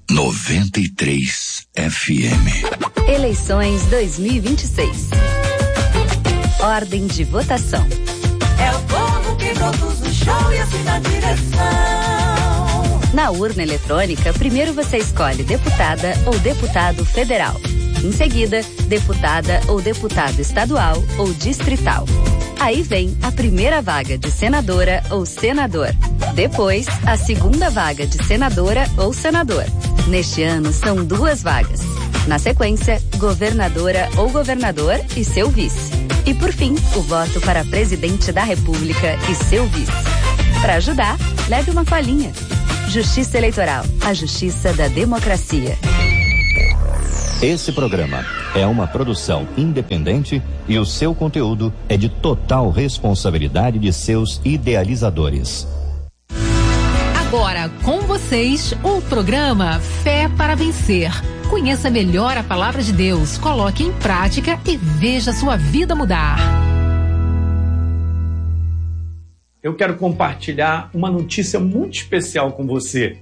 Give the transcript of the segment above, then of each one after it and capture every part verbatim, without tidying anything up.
noventa e três F M. Eleições dois mil e vinte e seis. Ordem de votação. É o povo que produz o show e assim na direção. Na urna eletrônica, primeiro você escolhe deputada ou deputado federal. Em seguida, deputada ou deputado estadual ou distrital. Aí vem a primeira vaga de senadora ou senador. Depois, a segunda vaga de senadora ou senador. Neste ano, são duas vagas. Na sequência, governadora ou governador e seu vice. E por fim, o voto para presidente da República e seu vice. Para ajudar, leve uma colinha. Justiça Eleitoral, a justiça da democracia. Esse programa é uma produção independente e o seu conteúdo é de total responsabilidade de seus idealizadores. Agora, com vocês, o programa Fé para Vencer. Conheça melhor a palavra de Deus, coloque em prática e veja sua vida mudar. Eu quero compartilhar uma notícia muito especial com você.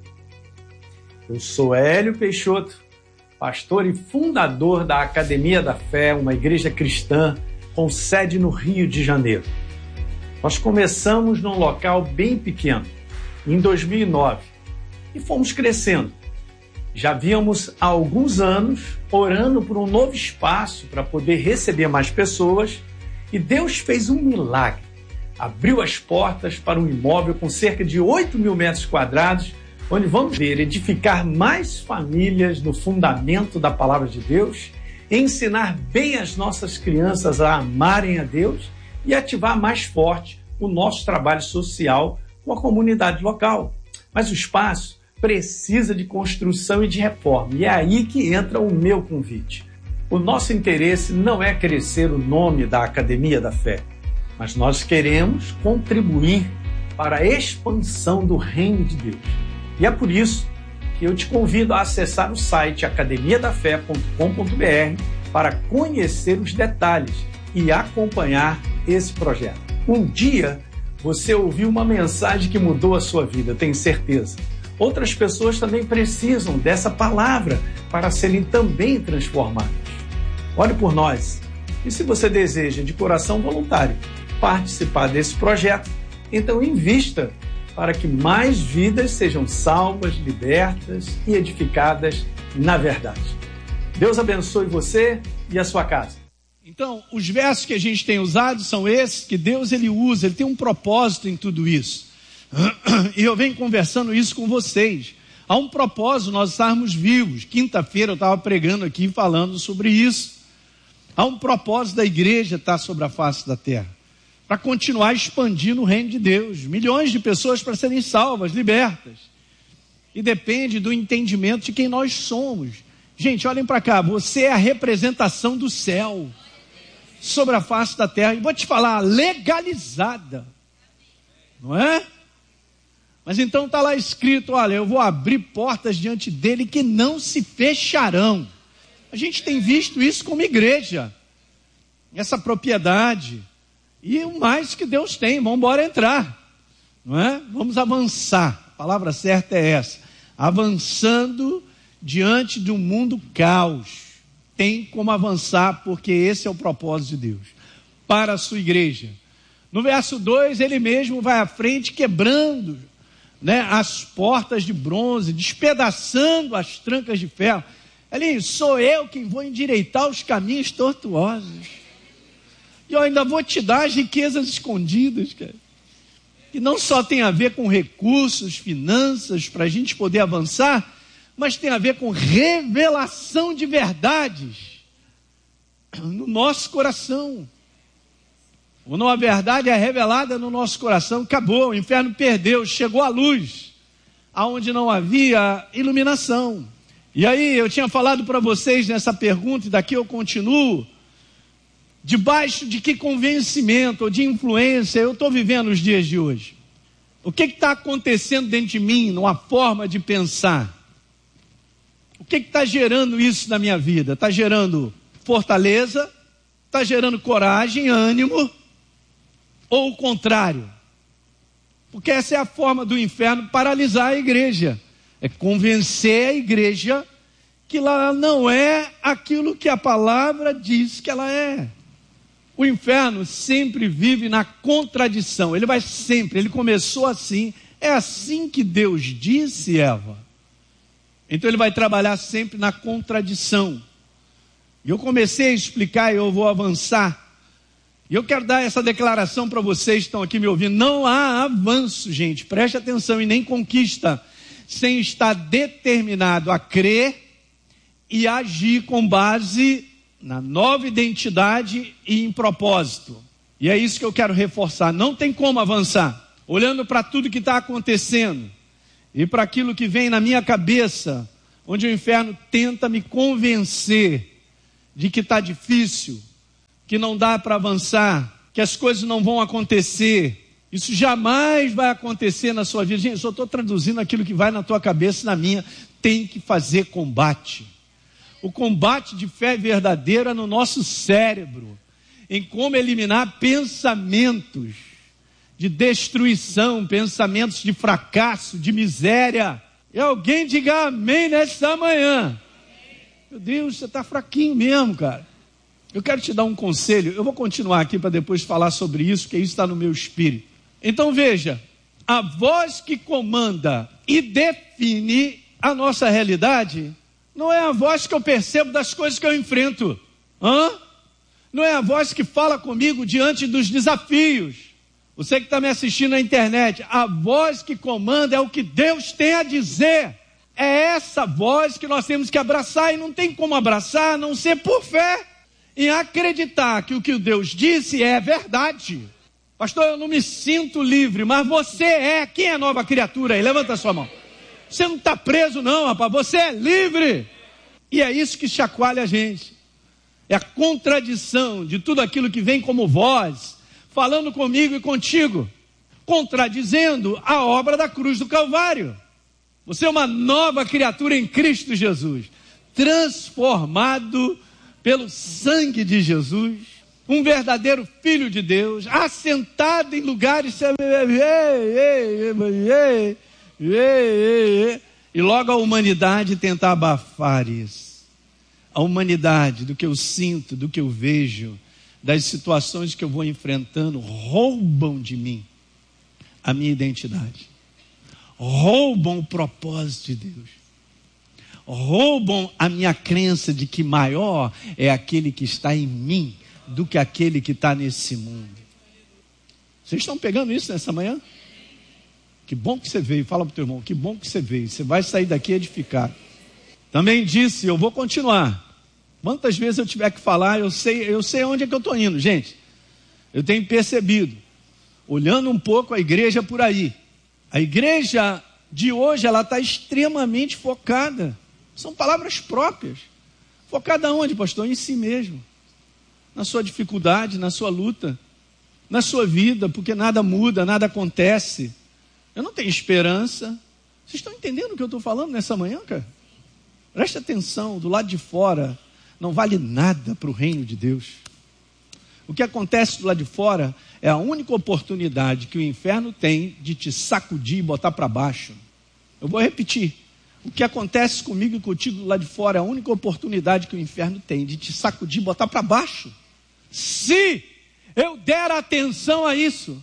Eu sou Hélio Peixoto, pastor e fundador da Academia da Fé, uma igreja cristã com sede no Rio de Janeiro. Nós começamos num local bem pequeno, em dois mil e nove, e fomos crescendo. Já víamos há alguns anos orando por um novo espaço para poder receber mais pessoas, e Deus fez um milagre. Abriu as portas para um imóvel com cerca de oito mil metros quadrados, onde vamos ver edificar mais famílias no fundamento da palavra de Deus, ensinar bem as nossas crianças a amarem a Deus e ativar mais forte o nosso trabalho social com a comunidade local. Mas o espaço precisa de construção e de reforma, e é aí que entra o meu convite. O nosso interesse não é crescer o nome da Academia da Fé, mas nós queremos contribuir para a expansão do reino de Deus. E é por isso que eu te convido a acessar o site academia da fé ponto com ponto b r para conhecer os detalhes e acompanhar esse projeto. Um dia você ouviu uma mensagem que mudou a sua vida, tenho certeza. Outras pessoas também precisam dessa palavra para serem também transformadas. Ore por nós. E se você deseja de coração voluntário participar desse projeto, então invista para que mais vidas sejam salvas, libertas e edificadas na verdade. Deus abençoe você e a sua casa. Então, os versos que a gente tem usado são esses que Deus ele usa, ele tem um propósito em tudo isso. E eu venho conversando isso com vocês. Há um propósito nós estarmos vivos. Quinta-feira eu estava pregando aqui falando sobre isso. Há um propósito da igreja estar sobre a face da terra, para continuar expandindo o reino de Deus. Milhões de pessoas para serem salvas, libertas. E depende do entendimento de quem nós somos. Gente, olhem para cá, você é a representação do céu sobre a face da terra. E vou te falar, legalizada. Não é? Mas então está lá escrito, olha, eu vou abrir portas diante dele que não se fecharão. A gente tem visto isso como igreja. Essa propriedade. E o mais que Deus tem, vamos embora entrar. Não é? Vamos avançar. A palavra certa é essa. Avançando diante de um mundo caos. Tem como avançar, porque esse é o propósito de Deus. Para a sua igreja. No verso dois, ele mesmo vai à frente quebrando, né, as portas de bronze, despedaçando as trancas de ferro. Ali, sou eu quem vou endireitar os caminhos tortuosos. E eu ainda vou te dar as riquezas escondidas, cara. Que não só tem a ver com recursos, finanças, para a gente poder avançar, mas tem a ver com revelação de verdades no nosso coração. Quando a verdade é revelada no nosso coração, acabou, o inferno perdeu, chegou a luz, aonde não havia iluminação. E aí eu tinha falado para vocês nessa pergunta, e daqui eu continuo, debaixo de que convencimento ou de influência eu estou vivendo os dias de hoje? O que está acontecendo dentro de mim, numa forma de pensar? O que está gerando isso na minha vida? Está gerando fortaleza? Está gerando coragem, ânimo? Ou o contrário? Porque essa é a forma do inferno paralisar a igreja. É convencer a igreja que ela não é aquilo que a palavra diz que ela é. O inferno sempre vive na contradição. Ele vai sempre, ele começou assim. É assim que Deus disse, Eva. Então ele vai trabalhar sempre na contradição. E eu comecei a explicar e eu vou avançar. E eu quero dar essa declaração para vocês que estão aqui me ouvindo. Não há avanço, gente. Preste atenção, e nem conquista, sem estar determinado a crer e agir com base na nova identidade e em propósito. E é isso que eu quero reforçar. Não tem como avançar olhando para tudo que está acontecendo e para aquilo que vem na minha cabeça, onde o inferno tenta me convencer de que está difícil, que não dá para avançar, que as coisas não vão acontecer. Isso jamais vai acontecer na sua vida. Gente, eu só estou traduzindo aquilo que vai na tua cabeça e na minha. Tem que fazer combate. O combate de fé verdadeira no nosso cérebro, em como eliminar pensamentos de destruição, pensamentos de fracasso, de miséria. E alguém diga amém nessa manhã. Meu Deus, você está fraquinho mesmo, cara. Eu quero te dar um conselho. Eu vou continuar aqui para depois falar sobre isso, porque isso está no meu espírito. Então veja, a voz que comanda e define a nossa realidade não é a voz que eu percebo das coisas que eu enfrento. Hã? Não é a voz que fala comigo diante dos desafios. Você que está me assistindo na internet, a voz que comanda é o que Deus tem a dizer. É essa voz que nós temos que abraçar, e não tem como abraçar a não ser por fé, em acreditar que o que Deus disse é verdade. Pastor, eu não me sinto livre, mas você é. Quem é nova criatura aí? Levanta a sua mão. Você não está preso não, rapaz, você é livre. E é isso que chacoalha a gente. É a contradição de tudo aquilo que vem como voz, falando comigo e contigo, contradizendo a obra da cruz do Calvário. Você é uma nova criatura em Cristo Jesus, transformado pelo sangue de Jesus, um verdadeiro filho de Deus, assentado em lugares, e logo a humanidade tenta abafar isso. A humanidade, do que eu sinto, do que eu vejo, das situações que eu vou enfrentando, roubam de mim a minha identidade, roubam o propósito de Deus, roubam a minha crença de que maior é aquele que está em mim do que aquele que está nesse mundo. Vocês estão pegando isso nessa manhã? Que bom que você veio. Fala para o teu irmão, que bom que você veio. Você vai sair daqui edificado. Também disse, eu vou continuar. Quantas vezes eu tiver que falar, eu sei, eu sei onde é que eu estou indo, gente. Eu tenho percebido, olhando um pouco a igreja por aí, a igreja de hoje, ela está extremamente focada. São palavras próprias. Focada onde, pastor? Em si mesmo. Na sua dificuldade, na sua luta, na sua vida, porque nada muda, nada acontece. Eu não tenho esperança. Vocês estão entendendo o que eu estou falando nessa manhã, cara? Preste atenção, do lado de fora não vale nada para o reino de Deus. O que acontece do lado de fora é a única oportunidade que o inferno tem de te sacudir e botar para baixo. Eu vou repetir. O que acontece comigo e contigo do lado de fora é a única oportunidade que o inferno tem de te sacudir e botar para baixo. Se eu der atenção a isso,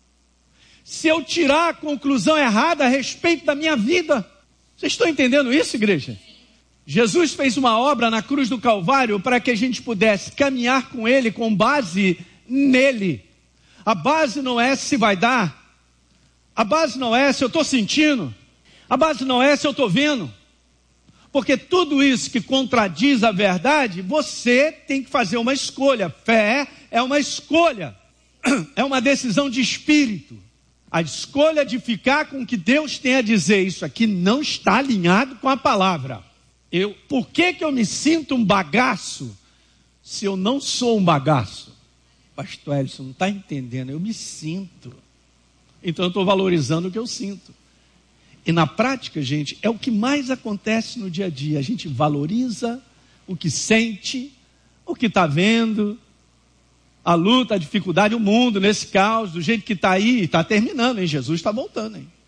se eu tirar a conclusão errada a respeito da minha vida. Vocês estão entendendo isso, igreja? Jesus fez uma obra na cruz do Calvário para que a gente pudesse caminhar com Ele com base nele. A base não é se vai dar, a base não é se eu estou sentindo, a base não é se eu estou vendo, porque tudo isso que contradiz a verdade, você tem que fazer uma escolha. Fé é uma escolha, é uma decisão de espírito. A escolha de ficar com o que Deus tem a dizer. Isso aqui não está alinhado com a palavra. Eu, por que que eu me sinto um bagaço se eu não sou um bagaço? Pastor Elson, não está entendendo, eu me sinto. Então eu estou valorizando o que eu sinto. E na prática, gente, é o que mais acontece no dia a dia. A gente valoriza o que sente, o que está vendo, a luta, a dificuldade, o mundo nesse caos, do jeito que está aí, está terminando, hein? Jesus está voltando, hein?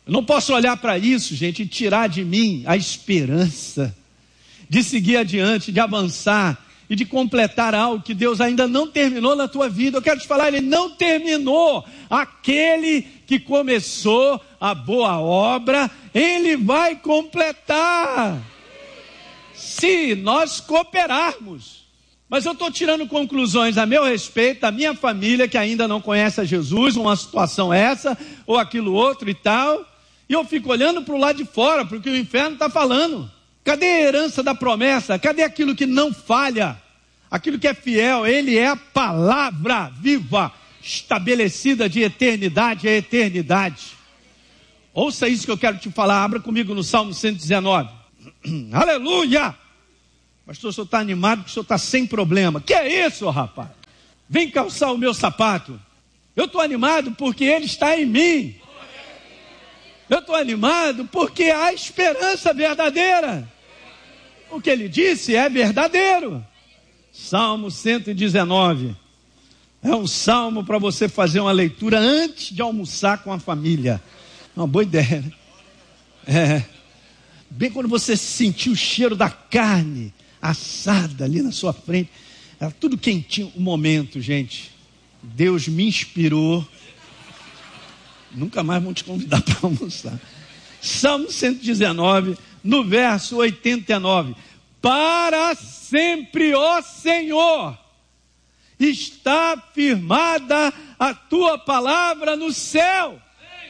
Eu não posso olhar para isso, gente, e tirar de mim a esperança de seguir adiante, de avançar e de completar algo que Deus ainda não terminou na tua vida. Eu quero te falar, Ele não terminou. Aquele que começou a boa obra, Ele vai completar, se nós cooperarmos. Mas eu estou tirando conclusões a meu respeito, da minha família que ainda não conhece a Jesus, uma situação essa, ou aquilo outro e tal, e eu fico olhando para o lado de fora, porque o inferno está falando. Cadê a herança da promessa? Cadê aquilo que não falha? Aquilo que é fiel? Ele é a palavra viva, estabelecida de eternidade a eternidade. Ouça isso que eu quero te falar. Abra comigo no Salmo cento e dezenove. Aleluia! Pastor, o senhor está animado porque o senhor está sem problema. Que é isso, rapaz? Vem calçar o meu sapato. Eu estou animado porque Ele está em mim. Eu estou animado porque há esperança verdadeira. O que Ele disse é verdadeiro. Salmo cento e dezenove. É um salmo para você fazer uma leitura antes de almoçar com a família. Uma boa ideia, né? É. Bem quando você sentir o cheiro da carne assada ali na sua frente. Era tudo quentinho. Um momento, gente. Deus me inspirou. Nunca mais vão te convidar para almoçar. Salmo cento e dezenove, no verso oitenta e nove. Para sempre, ó Senhor, está firmada a tua palavra no céu.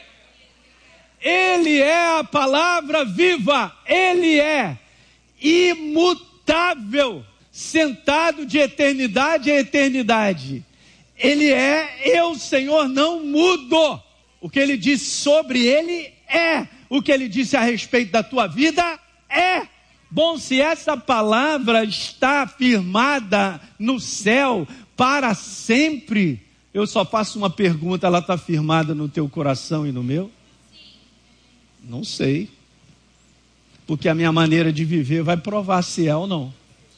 Ele é a palavra viva, Ele é imutável, sentado de eternidade a eternidade. Ele é, eu, Senhor, não mudo. O que Ele disse sobre Ele é, o que Ele disse a respeito da tua vida é. Bom, se essa palavra está firmada no céu para sempre, eu só faço uma pergunta: ela está firmada no teu coração e no meu? Não sei, porque a minha maneira de viver vai provar se é ou não.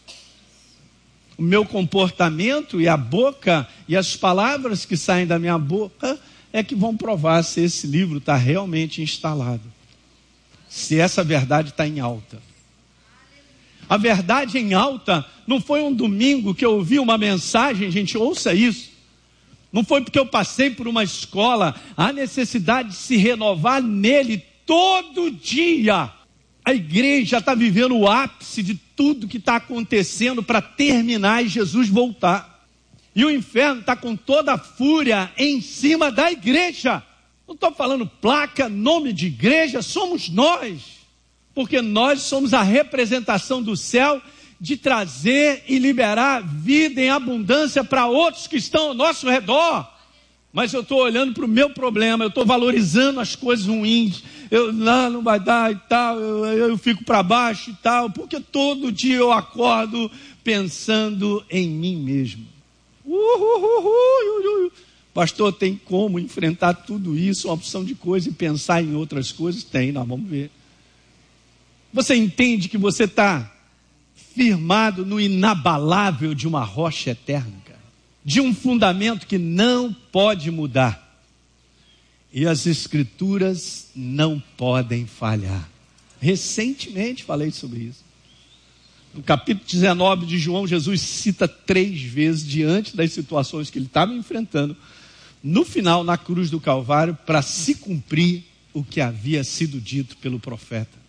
O meu comportamento e a boca e as palavras que saem da minha boca é que vão provar se esse livro está realmente instalado, se essa verdade está em alta. A verdade em alta não foi um domingo que eu ouvi uma mensagem, gente, ouça isso. Não foi porque eu passei por uma escola, há necessidade de se renovar nele todo dia. A igreja está vivendo o ápice de tudo que está acontecendo para terminar e Jesus voltar. E o inferno está com toda a fúria em cima da igreja. Não estou falando placa, nome de igreja, somos nós. Porque nós somos a representação do céu de trazer e liberar vida em abundância para outros que estão ao nosso redor. Mas eu estou olhando para o meu problema, eu estou valorizando as coisas ruins. Eu, não, não vai dar e tal, eu, eu fico para baixo e tal, porque todo dia eu acordo pensando em mim mesmo. Uhuhuhu. Pastor, tem como enfrentar tudo isso, uma opção de coisa, e pensar em outras coisas? Tem, nós vamos ver. Você entende que você está firmado no inabalável de uma rocha eterna, cara? De um fundamento que não pode mudar. E as escrituras não podem falhar. Recentemente falei sobre isso. No capítulo dezenove de João, Jesus cita três vezes, diante das situações que ele estava enfrentando, no final, na cruz do Calvário, para se cumprir o que havia sido dito pelo profeta.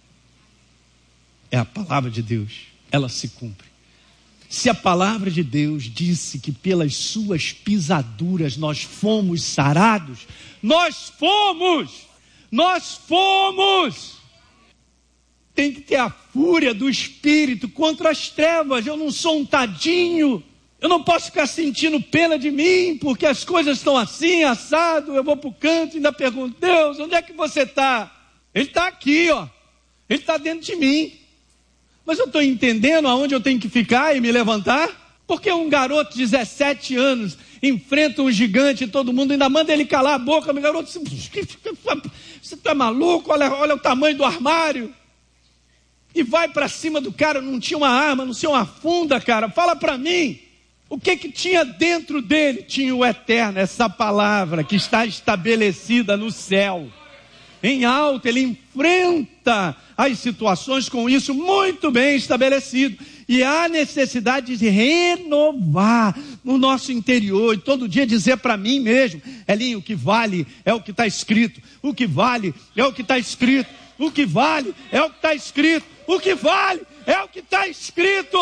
É a palavra de Deus, ela se cumpre. Se a palavra de Deus disse que pelas suas pisaduras nós fomos sarados, nós fomos, nós fomos. Tem que ter a fúria do Espírito contra as trevas. Eu não sou um tadinho, eu não posso ficar sentindo pena de mim, porque as coisas estão assim, assado, eu vou para o canto e ainda pergunto: Deus, onde é que você está? Ele está aqui, ó. Ele está dentro de mim. Mas eu estou entendendo aonde eu tenho que ficar e me levantar? Porque um garoto de dezessete anos enfrenta um gigante e todo mundo ainda manda ele calar a boca. Meu garoto, você está maluco? Olha, olha o tamanho do armário. E vai para cima do cara, não tinha uma arma, não tinha uma funda, cara. Fala para mim, o que que tinha dentro dele? Tinha o eterno, essa palavra que está estabelecida no céu. em alta, ele enfrenta as situações com isso muito bem estabelecido. E há necessidade de renovar no nosso interior, e todo dia dizer para mim mesmo: Elinho, o que vale é o que está escrito, o que vale é o que está escrito, o que vale é o que está escrito, o que vale é o que está escrito.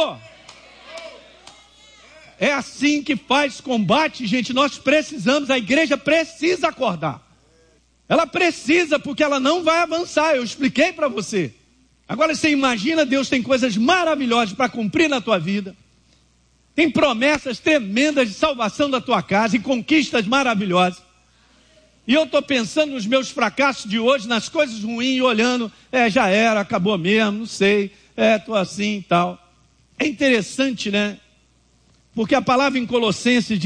É assim que faz combate, gente. Nós precisamos, a igreja precisa acordar. Ela precisa, porque ela não vai avançar. Eu expliquei para você. Agora você imagina, Deus tem coisas maravilhosas para cumprir na tua vida. Tem promessas tremendas de salvação da tua casa e conquistas maravilhosas. E eu estou pensando nos meus fracassos de hoje, nas coisas ruins, olhando, é, já era, acabou mesmo, não sei, é, estou assim e tal. É interessante, né? Porque a palavra em Colossenses